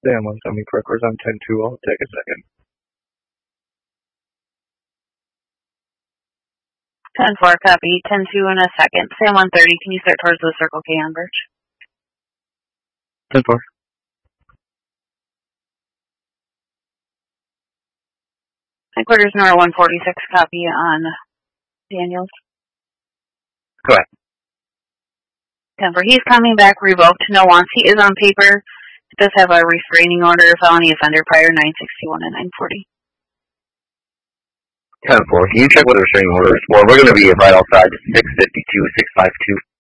Damn, on semi-quickers on 10-2. I'll take a second. 10-4, copy. 10-2 in a second. Sam 130, can you start towards the Circle K on Birch? 10-4. Headquarters number 146, copy on Daniels. Correct. 10-4, he's coming back revoked. No wants. He is on paper. He does have a restraining order, felony offender prior 961 and 940. 10-4. Can you check what the restraining order is for? We're going to be right outside 652, 652.